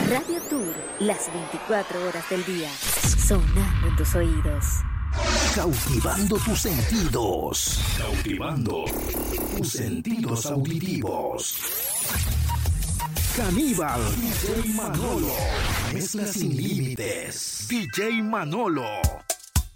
Radio Tour, las 24 horas del día, sonando en tus oídos. Cautivando tus sentidos. Cautivando tus sentidos auditivos. Caníbal. DJ Manolo. Mezcla sin límites. DJ Manolo.